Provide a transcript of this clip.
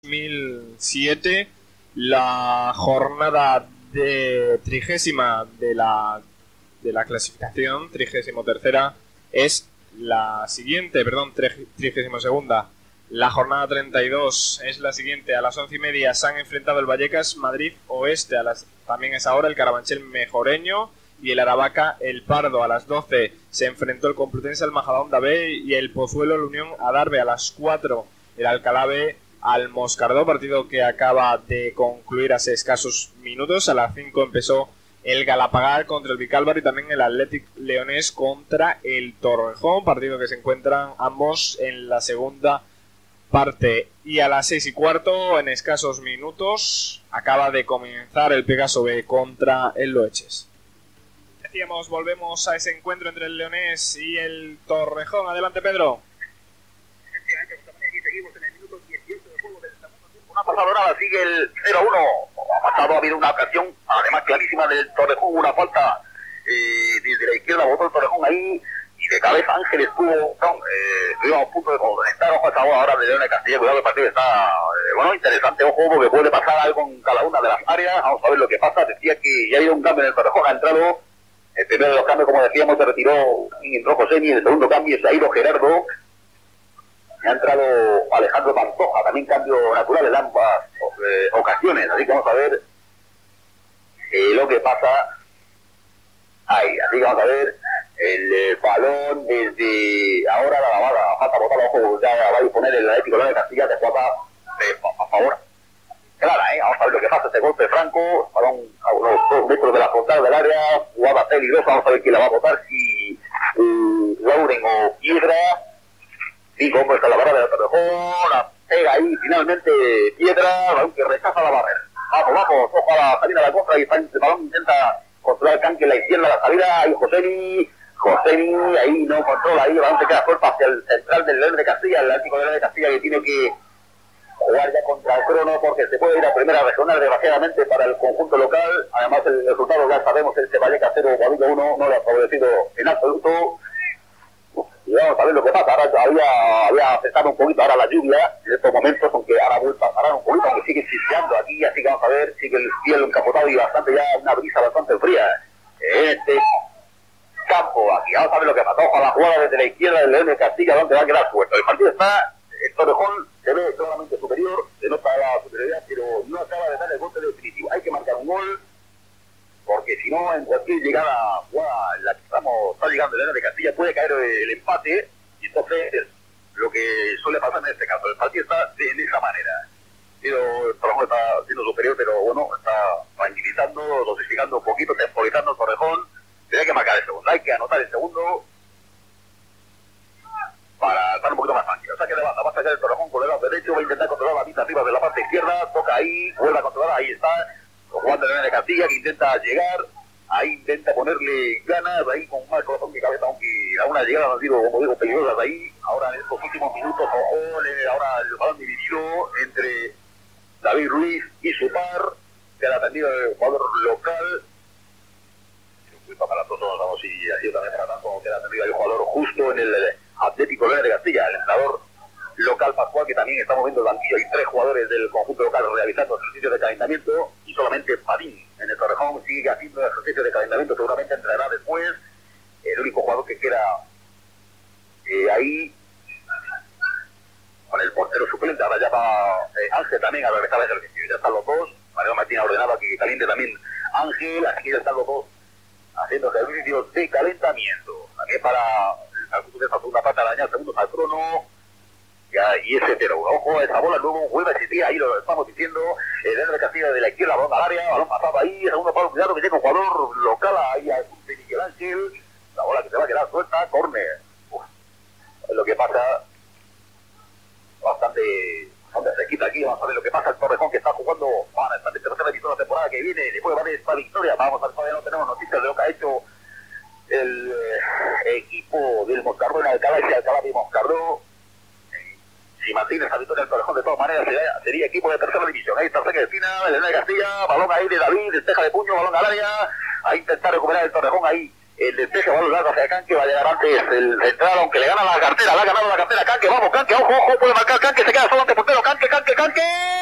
2007, la jornada de 30ª de la clasificación, 33ª, es la siguiente, 32ª. La jornada 32 es la siguiente. A las 11:30 se han enfrentado el Vallecas Madrid Oeste. También es ahora el Carabanchel Mejoreño y el Aravaca El Pardo. A las 12 se enfrentó el Complutense al Majadahonda B y el Pozuelo la Unión Adarve. A las 4 el Alcalá B al Moscardó, partido que acaba de concluir hace escasos minutos. A las 5 empezó el Galapagar contra el Vicálvaro y también el Athletic Leonés contra el Torrejón, partido que se encuentran ambos en la segunda parte. Y a las 6:15, en escasos minutos, acaba de comenzar el Pegaso B contra el Loeches. Decíamos, volvemos a ese encuentro entre el Leonés y el Torrejón. Adelante, Pedro. Efectivamente, aquí seguimos en el minuto 18 de juego del segundo tiempo. No ha pasado nada, sigue el 0-1. Ha habido una ocasión, además clarísima, del Torrejón, una falta desde la izquierda, botó el Torrejón ahí, y de cabeza Ángel estuvimos a punto de conectar. Ojo, ahora de León de Castilla, cuidado, el partido está interesante, ojo, porque puede pasar algo en cada una de las áreas. Vamos a ver lo que pasa. Decía que ya ha habido un cambio en el Torrejón, ha entrado el primero de los cambios, como decíamos, se retiró y entró José, y el segundo cambio se ha ido Gerardo, y ha entrado Alejandro Pantoja, también cambio natural en ambas ocasiones. Así que vamos a ver lo que pasa ahí. Así que vamos a ver el balón desde ahora la lavada, falta botar, ojo, ya va a disponer el Atlético de Castilla de jugada a favor clara, vamos a ver lo que pasa. Este golpe franco, balón a unos 2 metros de la frontal del área, jugada peligrosa. Vamos a ver quién la va a botar, si Lauren o Piedra. Sí, como está la barra de la Torrejón, la pega ahí finalmente Piedra, balón que rechaza la barrera. Vamos, ojo a la salida de la contra, y el balón intenta controlar el canque en la izquierda, la salida, ahí José, ahí no controla, ahí el balón se queda suelto hacia el central del León de Castilla, el Atlético de León de Castilla, que tiene que jugar ya contra el crono porque se puede ir a primera regional, desgraciadamente, para el conjunto local. Además el resultado ya sabemos, el Vallecas 0, Guadalajara 1, no le ha favorecido en absoluto. Y vamos a ver lo que pasa. Ahora había cesado un poquito ahora la lluvia en estos momentos, aunque ahora vuelve a parar un poquito, aunque sigue chispeando aquí. Así que vamos a ver, sigue el cielo encapotado y bastante, ya una brisa bastante fría en este campo. Aquí vamos a ver lo que pasa. Ojo a la jugada desde la izquierda del León de Castilla, donde va a quedar suelto. El partido está, el Torrejón se ve claramente superior, se nota la superioridad, pero no acaba de dar el golpe definitivo. Hay que marcar un gol, porque si no, en cualquier llegada jugada en la que está llegando el León de Castilla, puede caer el empate, y entonces lo que suele pasar en este caso. El partido está de esa manera. Pero el Torrejón está siendo superior, pero bueno, está tranquilizando, dosificando un poquito, temporizando el Torrejón. Tiene que marcar el segundo, hay que anotar el segundo para estar un poquito más tranquilo. Saque de banda, va a sacar el Torrejón con el lado derecho, va a intentar controlar la pista arriba de la parte izquierda, toca ahí, vuelve a controlar, ahí está, jugando el León de Castilla, que intenta llegar, ahí intenta ponerle ganas, ahí con más corazón que cabeza, aunque a una llegada, como digo, peligrosas ahí. Ahora en estos últimos minutos, ahora el balón dividido entre David Ruiz y su par, que ha atendido el jugador local. Para todos, vamos, y así también para tanto, que ha atendido el jugador justo en el Atlético de Castilla, el entrenador local Pascual, que también está moviendo el banquillo. Hay 3 jugadores del conjunto local realizando ejercicios de calentamiento, y solamente Padín en el Torrejón sigue haciendo ejercicios de calentamiento. Seguramente entrará después. El único jugador que queda ahí con el portero suplente. Ahora ya va Ángel también a regresar al ejercicio. Ya están los dos. Mario Martín ha ordenado que caliente también Ángel, así que ya están los dos haciendo ejercicios de calentamiento. También para de esa segunda parte, dañar segundos al crono. Y ese 0-1. Ojo, esa bola luego vuelve a existir, ahí lo estamos diciendo. El León de Castilla de la izquierda, balón al área, balón pasado ahí, segundo palo, cuidado que llega un jugador local ahí a Miguel Ángel. La bola que se va a quedar suelta, córner. Es lo que pasa, bastante cerquita aquí. Vamos a ver lo que pasa. El Torrejón, que está jugando, van a estar en tercera división la temporada que viene, después va a haber esta victoria. Vamos a ver, todavía no tenemos noticias de lo que ha hecho el equipo del Moscardó en Alcalá y Alcalá de Moscardó. Si mantiene esa victoria del Torrejón, de todas maneras sería equipo de tercera división. Ahí está cerca de esquina, el León de Castilla, balón ahí de David, despeja de puño, balón al área, a intentar recuperar el Torrejón ahí El despeje va a los lados hacia Canque, va a llegar antes el central, aunque le gana la cartera, le ha ganado la cartera Canque, vamos Canque, ojo, puede marcar Canque, se queda solo ante portero, Canque.